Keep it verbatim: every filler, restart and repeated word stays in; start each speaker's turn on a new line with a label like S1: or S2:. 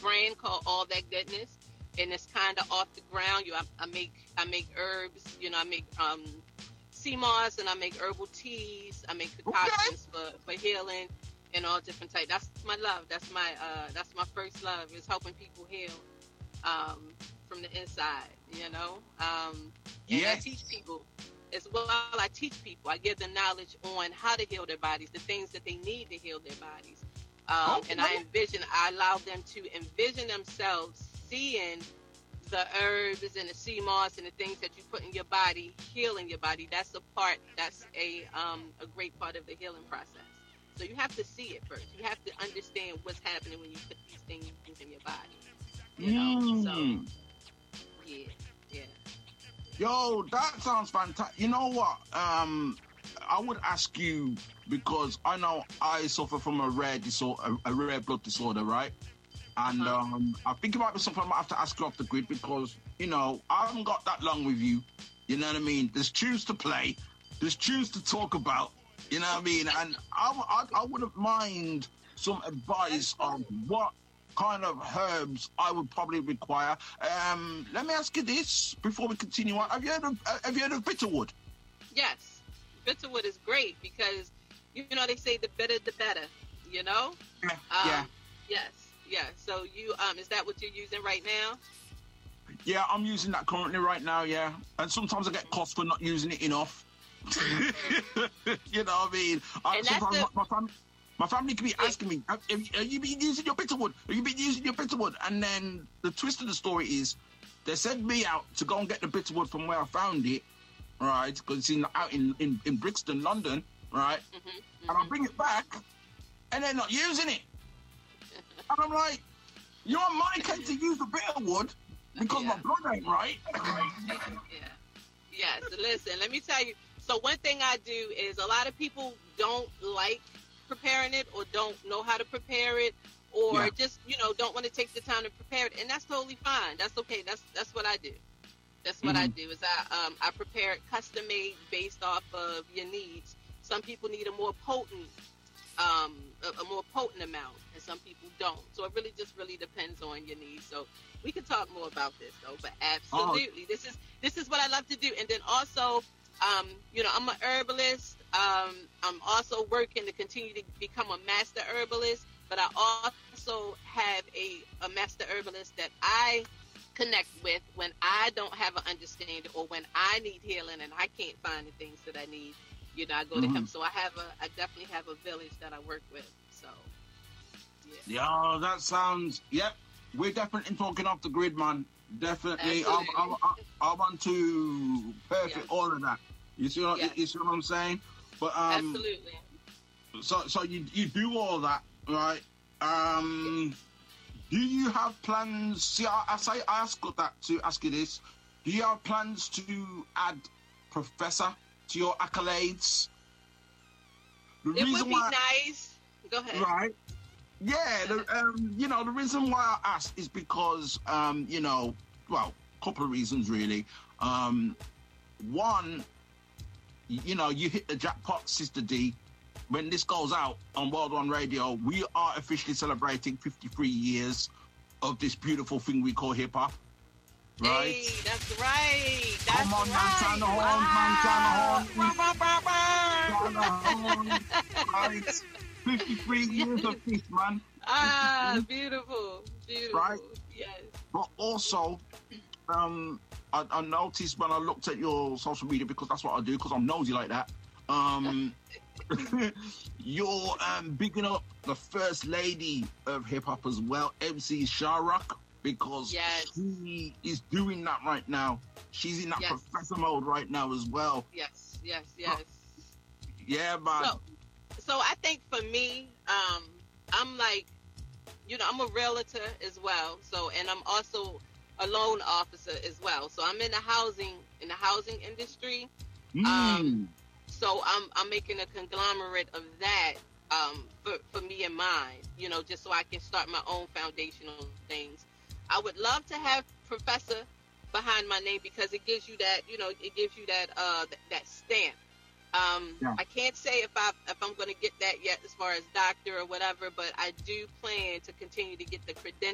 S1: brand called All That Goodness, and it's kind of off the ground. You, I, I make I make herbs. You know, I make um, sea moss, and I make herbal teas. I make
S2: Okay.
S1: decoctions for, for healing and all different types. That's my love. That's my uh, that's my first love is helping people heal um, from the inside. You know, um, and I
S2: Yes.
S1: teach people as well. I teach people. I give them knowledge on how to heal their bodies, the things that they need to heal their bodies. Um,
S2: Okay.
S1: and I envision, I allow them to envision themselves seeing the herbs and the sea moss and the things that you put in your body, healing your body. That's a part. That's a um, a great part of the healing process. So you have to see it first. You have to understand what's happening when you put these things in your body. You know. So
S2: Mm.
S1: yeah, yeah.
S2: Yo, that sounds fantastic. You know what? Um, I would ask you because I know I suffer from a rare disorder, a, a rare blood disorder, right? And
S1: Uh-huh.
S2: um, I think it might be something I might have to ask you off the grid because you know I haven't got that long with you. You know what I mean? There's tunes to play, there's tunes to talk about. You know what I mean? And I, I, I wouldn't mind some advice on what kind of herbs I would probably require. Um, let me ask you this before we continue on. Have you heard of uh, Have you heard of bitterwood?
S1: Yes, bitterwood is great because you know they say the bitter the better. You know.
S2: Yeah.
S1: Um,
S2: yeah.
S1: Yes. Yeah. So you um is that what you're using right now?
S2: Yeah, I'm using that currently right now, yeah. And sometimes I get cost for not using it enough. You know what I mean? I,
S1: And that's
S2: sometimes
S1: the-
S2: my, my, fam- my family can be asking me, have, have you have you been using your bitterwood? Have you been using your bitterwood? And then the twist of the story is they send me out to go and get the bitterwood from where I found it, right? Because it's in, out in, in, in Brixton, London, right?
S1: Mm-hmm,
S2: And I bring it back and they're not using it. And I'm like, you're on my case to use the bitterwood because
S1: Yeah.
S2: my blood ain't right.
S1: Yeah. Yes. Listen, let me tell you. So one thing I do is a lot of people don't like preparing it or don't know how to prepare it or
S2: Yeah.
S1: just, you know, don't want to take the time to prepare it. And that's totally fine. That's okay. That's that's what I do. That's what I
S2: Mhm.
S1: do is I um I prepare it custom made based off of your needs. Some people need a more potent um a, a more potent amount and some people don't. So it really just really depends on your needs. So we can talk more about this though, but absolutely. This is this is what I love to do. And then also um, you know, I'm an herbalist. Um, I'm also working to continue to become a master herbalist, but I also have a, a master herbalist that I connect with when I don't have an understanding or when I need healing and I can't find the things that I need. You know, I go to him.
S2: Mhm.
S1: So I have a, I definitely have a village that I work with. So, yeah.
S2: Yeah, that sounds. Yep, we're definitely talking off the grid, man. Definitely, I,
S1: Absolutely.
S2: I, I, I want to perfect
S1: Yes.
S2: all of that. You see what
S1: Yes.
S2: you see what I'm saying? But um,
S1: Absolutely.
S2: so so you you do all that, right? Um, do you have plans? See, I, I say I ask that to ask you this. Do you have plans to add Professor to your accolades? The
S1: It would be nice. Go ahead.
S2: Right. Yeah, the, um, you know, the reason why I asked is because, um, you know, well, a couple of reasons really. Um, one, y- you know, you hit the jackpot, Sister D. When this goes out on World One Radio, we are officially celebrating fifty-three years of this beautiful thing we call hip hop. Right?
S1: Hey, that's right. That's
S2: Come on, man,
S1: right.
S2: sound the horns, man, sound the horns. Sound the horns. Right. fifty-three years of this, man.
S1: Ah, beautiful, beautiful.
S2: Right.
S1: Yes.
S2: But also, um, I, I noticed when I looked at your social media, because that's what I do, because I'm nosy like that. Um, you're um, bigging up the first lady of hip hop as well, M C Sharrock, because
S1: Yes.
S2: she is doing that right now. She's in that
S1: Yes.
S2: professor mode right now as well.
S1: Yes, yes, yes.
S2: Yeah, man.
S1: So, so I think for me, um, I'm like, you know, I'm a realtor as well. So, and I'm also a loan officer as well. So I'm in the housing in the housing industry.
S2: Mm.
S1: um, So I'm I'm making a conglomerate of that um, for for me and mine. You know, just so I can start my own foundational things. I would love to have Professor behind my name because it gives you that, you know, it gives you that uh th- that stamp. Um,
S2: Yeah.
S1: I can't say if I if I'm going to get that yet as far as doctor or whatever, but I do plan to continue to get the credentials